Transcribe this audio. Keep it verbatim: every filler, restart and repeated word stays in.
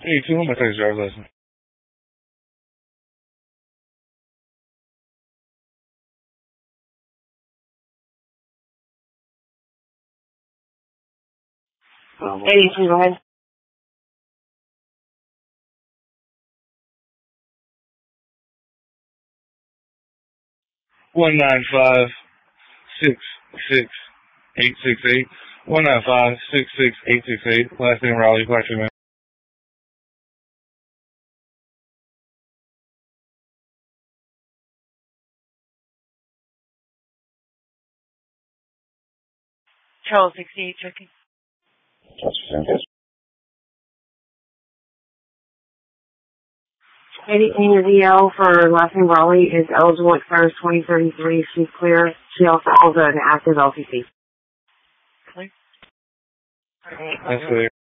eighty-two, my Texas driver's license. eighty-two, go ahead. One nine five six six eight six eight. One nine five six six eight six eight. Last name Raleigh, Black man. Charles sixty-eight, checking. eighty-eight V L for last name Raleigh is eligible expires twenty thirty-three. She's clear. She also holds an active L T C. Clear. That's clear.